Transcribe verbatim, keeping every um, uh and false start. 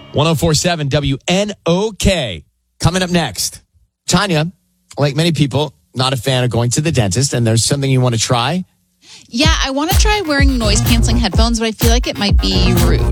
ten forty-seven W N O K. Coming up next, Tanya, like many people, not a fan of going to the dentist, and there's something you want to try. Yeah, I want to try wearing noise-canceling headphones, but I feel like it might be rude.